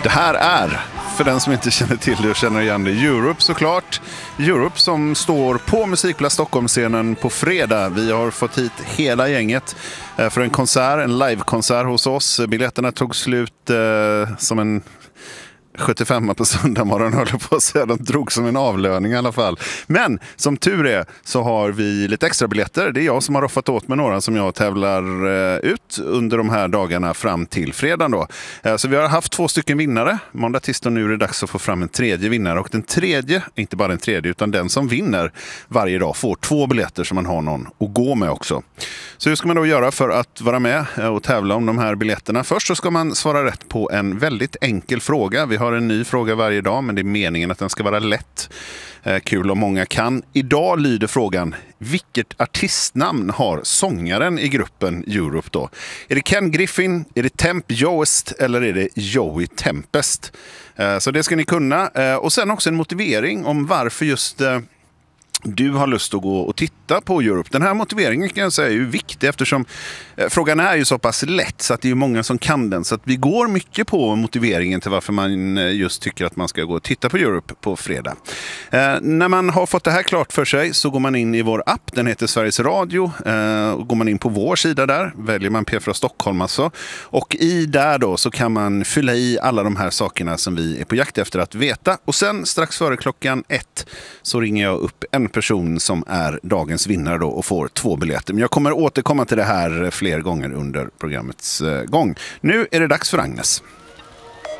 Det här är, för den som inte känner till det och känner igen det, Europe såklart. Europe som står på Musikplats Stockholm-scenen på fredag. Vi har fått hit hela gänget för en konsert, en livekonsert hos oss. Biljetterna tog slut som en 75 på söndag morgon, håller på att säga. De drog som en avlöning i alla fall. Men som tur är så har vi lite extra biljetter. Det är jag som har roffat åt med några som jag tävlar ut under de här dagarna fram till fredagen då. Så vi har haft 2 stycken vinnare. Måndag, tisdag, nu är det dags att få fram en tredje vinnare. Och den tredje, inte bara den tredje utan den som vinner varje dag får 2 biljetter som man har någon att gå med också. Så hur ska man då göra för att vara med och tävla om de här biljetterna? Först så ska man svara rätt på en väldigt enkel fråga. Vi har en ny fråga varje dag, men det är meningen att den ska vara lätt. Kul om många kan. Idag lyder frågan: vilket artistnamn har sångaren i gruppen Europe då? Är det Ken Griffin, är det Temp Joest eller är det Joey Tempest? Så det ska ni kunna. Och sen också en motivering om varför just du har lust att gå och titta på Europe. Den här motiveringen kan jag säga är ju viktig eftersom frågan är ju så pass lätt så att det är många som kan den. Så att vi går mycket på motiveringen till varför man just tycker att man ska gå och titta på Europe på fredag. När man har fått det här klart för sig så går man in i vår app. Den heter Sveriges Radio. Går man in på vår sida där väljer man P4 Stockholm alltså. Och i där då så kan man fylla i alla de här sakerna som vi är på jakt efter att veta. Och sen strax före klockan 1 så ringer jag upp en person som är dagens vinnare då och får 2 biljetter. Men jag kommer återkomma till det här fler gånger under programmets gång. Nu är det dags för Agnes.